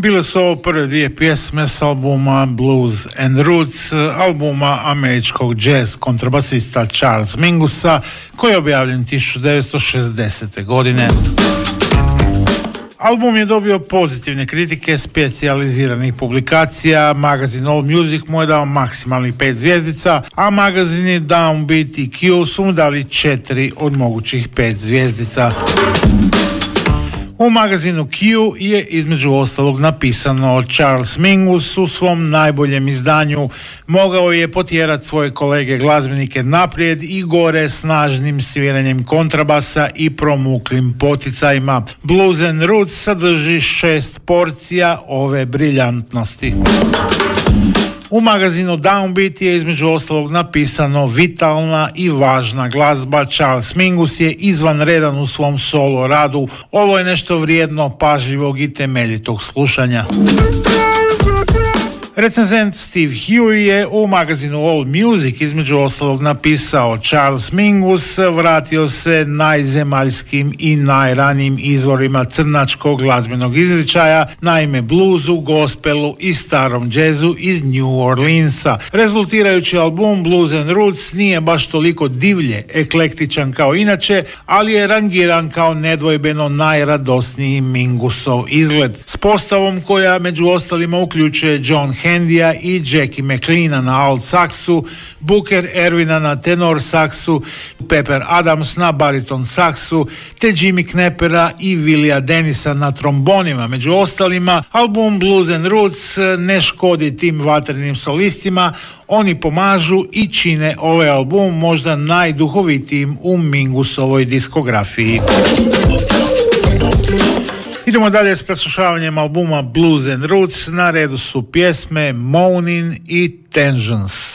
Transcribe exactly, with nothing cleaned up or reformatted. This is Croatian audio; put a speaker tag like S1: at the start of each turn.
S1: Bile su ovo prve dvije pjesme s albuma Blues and Roots, albuma američkog jazz kontrabasista Charles Mingusa, koji je objavljen tisuću devetsto šezdesete. godine. Album je dobio pozitivne kritike specijaliziranih publikacija, magazin All Music mu je dao maksimalnih pet zvjezdica, a magazini Downbeat i Q su mu dali četiri od mogućih pet zvjezdica. U magazinu Q je između ostalog napisano: Charles Mingus u svom najboljem izdanju mogao je potjerati svoje kolege glazbenike naprijed i gore snažnim sviranjem kontrabasa i promuklim poticajima. Blues and Roots sadrži šest porcija ove briljantnosti. U magazinu Downbeat je između ostalog napisano: vitalna i važna glazba, Charles Mingus je izvanredan u svom solo radu, ovo je nešto vrijedno pažljivog i temeljitog slušanja. Recenzent Steve Huey je u magazinu All Music između ostalog napisao: Charles Mingus vratio se najzemaljskim i najranijim izvorima crnačkog glazbenog izričaja, naime bluzu, gospelu i starom džezu iz New Orleansa. Rezultirajući album Blues and Roots nije baš toliko divlje eklektičan kao inače, ali je rangiran kao nedvojbeno najradosniji Mingusov izgled, s postavom koja među ostalima uključuje John Handija i Jackie McLeana na alt saksu, Booker Ervina na tenor saksu, Pepper Adams na bariton saksu, te Jimmy Knepera i Willija Dennisa na trombonima. Među ostalima, album Blues and Roots ne škodi tim vatrenim solistima, oni pomažu i čine ovaj album možda najduhovitijim u Mingusovoj diskografiji. Idemo dalje s preslušavanjem albuma Blues and Roots. Na redu su pjesme Moanin' i Tensions.